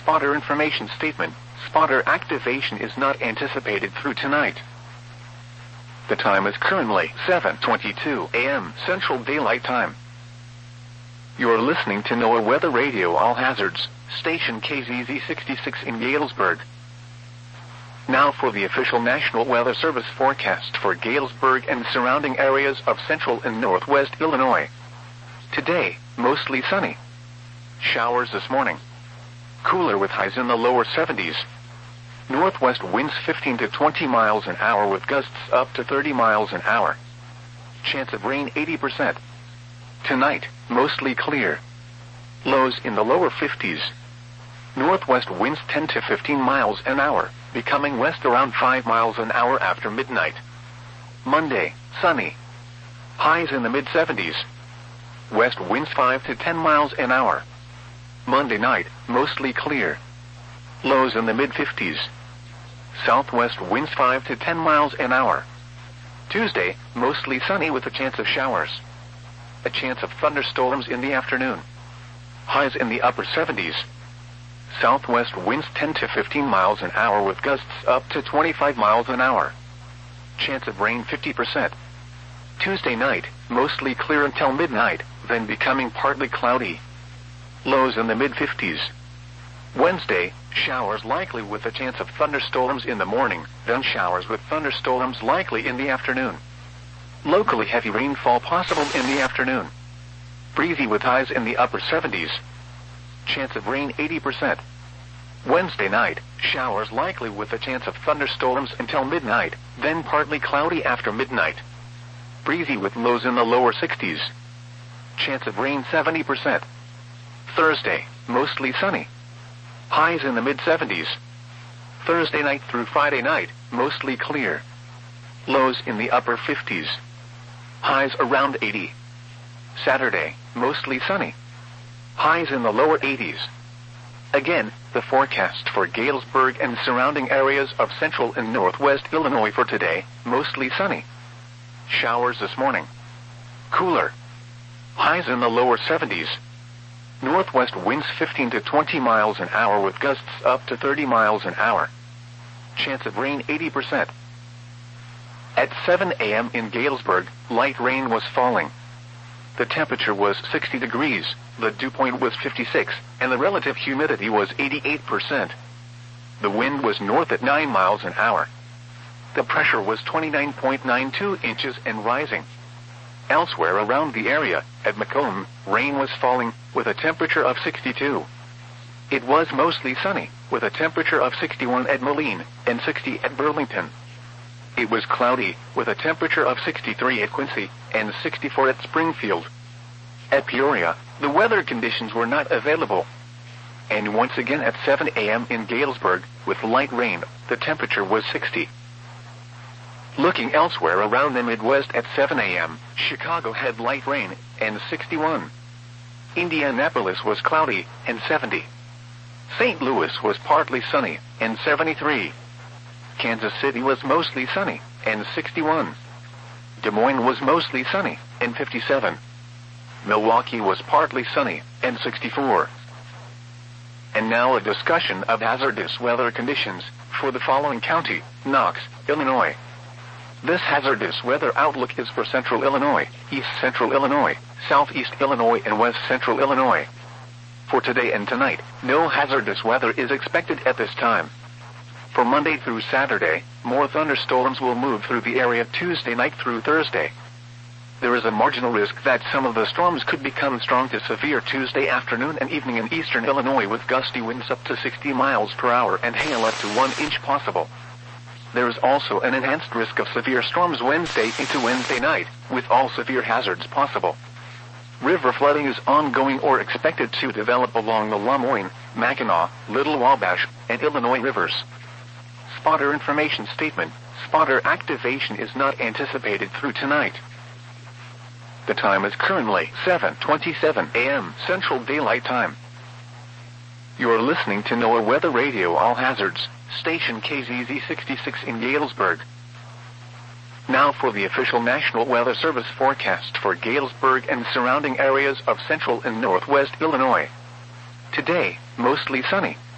Spotter information statement. Spotter activation is not anticipated through tonight. The time is currently 7:22 a.m. Central Daylight Time. You're listening to NOAA Weather Radio All Hazards, station KZZ 66 in Galesburg. Now for the official National Weather Service forecast for Galesburg and surrounding areas of central and northwest Illinois. Today, mostly sunny. Showers this morning. Cooler with highs in the lower 70s. Northwest winds 15 to 20 miles an hour with gusts up to 30 miles an hour. Chance of rain 80%. Tonight, mostly clear. Lows in the lower 50s. Northwest winds 10 to 15 miles an hour, becoming west around 5 miles an hour after midnight. Monday, sunny. Highs in the mid-70s. West winds 5 to 10 miles an hour. Monday night, mostly clear. Lows in the mid-50s. Southwest winds 5 to 10 miles an hour. Tuesday, mostly sunny with a chance of showers. A chance of thunderstorms in the afternoon. Highs in the upper 70s. Southwest winds 10 to 15 miles an hour with gusts up to 25 miles an hour. Chance of rain 50%. Tuesday night, mostly clear until midnight, then becoming partly cloudy. Lows in the mid-50s. Wednesday, showers likely with a chance of thunderstorms in the morning, then showers with thunderstorms likely in the afternoon. Locally heavy rainfall possible in the afternoon. Breezy with highs in the upper 70s. Chance of rain 80%. Wednesday night, showers likely with a chance of thunderstorms until midnight, then partly cloudy after midnight. Breezy with lows in the lower 60s. Chance of rain 70%. Thursday, mostly sunny. Highs in the mid-70s. Thursday night through Friday night, mostly clear. Lows in the upper 50s. Highs around 80. Saturday, mostly sunny. Highs in the lower 80s. Again, the forecast for Galesburg and surrounding areas of central and northwest Illinois for today, mostly sunny. Showers this morning. Cooler. Highs in the lower 70s. Northwest winds 15 to 20 miles an hour with gusts up to 30 miles an hour. Chance of rain 80%. At 7 a.m. in Galesburg, light rain was falling. The temperature was 60 degrees, the dew point was 56, and the relative humidity was 88%. The wind was north at 9 miles an hour. The pressure was 29.92 inches and rising. Elsewhere around the area, at Macomb, rain was falling, with a temperature of 62. It was mostly sunny, with a temperature of 61 at Moline, and 60 at Burlington. It was cloudy, with a temperature of 63 at Quincy, and 64 at Springfield. At Peoria, the weather conditions were not available. And once again at 7 a.m. in Galesburg, with light rain, the temperature was 60. Looking elsewhere around the Midwest at 7 a.m., Chicago had light rain, and 61. Indianapolis was cloudy, and 70. St. Louis was partly sunny, and 73. Kansas City was mostly sunny, and 61. Des Moines was mostly sunny, and 57. Milwaukee was partly sunny, and 64. And now a discussion of hazardous weather conditions for the following county: Knox, Illinois. This hazardous weather outlook is for central Illinois, east central Illinois, southeast Illinois, and west central Illinois. For today and tonight, no hazardous weather is expected at this time. For Monday through Saturday, more thunderstorms will move through the area Tuesday night through Thursday. There is a marginal risk that some of the storms could become strong to severe Tuesday afternoon and evening in eastern Illinois with gusty winds up to 60 miles per hour and hail up to 1 inch possible. There is also an enhanced risk of severe storms Wednesday into Wednesday night, with all severe hazards possible. River flooding is ongoing or expected to develop along the LeMoyne, Mackinac, Little Wabash, and Illinois rivers. Spotter information statement. Spotter activation is not anticipated through tonight. The time is currently 7:27 a.m. Central Daylight Time. You're listening to NOAA Weather Radio All Hazards, station KZZ 66 in Galesburg. Now for the official National Weather Service forecast for Galesburg and surrounding areas of central and northwest Illinois. Today, mostly sunny.